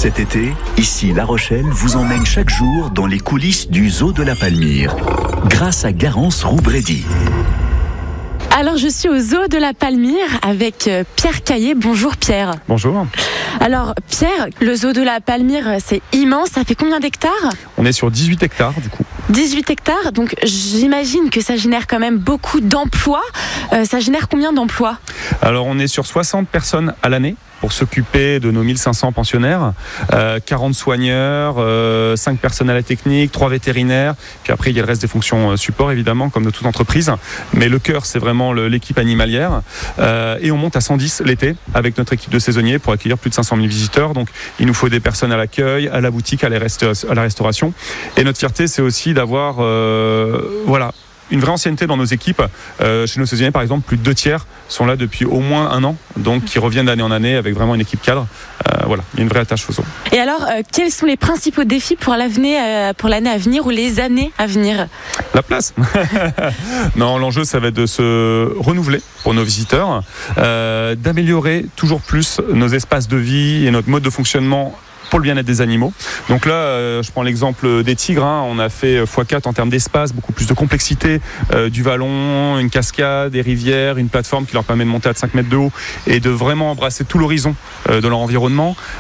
Cet été, ici La Rochelle vous emmène chaque jour dans les coulisses du zoo de la Palmyre, grâce à Garance Roubrédy. Alors je suis au zoo de la Palmyre avec Pierre Caillé. Bonjour Pierre. Bonjour. Alors Pierre, le zoo de la Palmyre c'est immense, ça fait combien d'hectares ? On est sur 18 hectares du coup. 18 hectares, donc j'imagine que ça génère quand même beaucoup d'emplois. Ça génère combien d'emplois ? Alors on est sur 60 personnes à l'année pour s'occuper de nos 1500 pensionnaires, 40 soigneurs, 5 personnes à la technique, 3 vétérinaires, puis après il y a le reste des fonctions support évidemment comme de toute entreprise, mais le cœur c'est vraiment l'équipe animalière, et on monte à 110 l'été avec notre équipe de saisonniers pour accueillir plus de 500 000 visiteurs, donc il nous faut des personnes à l'accueil, à la boutique, à la restauration, et notre fierté c'est aussi d'avoir une vraie ancienneté dans nos équipes. Chez nos saisonniers, par exemple, plus de 2/3 sont là depuis au moins 1 an, donc qui reviennent d'année en année avec vraiment une équipe cadre. Il y a une vraie attache au zoo. Et alors, quels sont les principaux défis pour l'année à venir ou les années à venir ? La place. Non, l'enjeu, ça va être de se renouveler pour nos visiteurs, d'améliorer toujours plus nos espaces de vie et notre mode de fonctionnement pour le bien-être des animaux. Donc là, je prends l'exemple des tigres. On a fait x4 en termes d'espace, beaucoup plus de complexité, du vallon, une cascade, des rivières, une plateforme qui leur permet de monter à 5 mètres de haut et de vraiment embrasser tout l'horizon de leur environnement.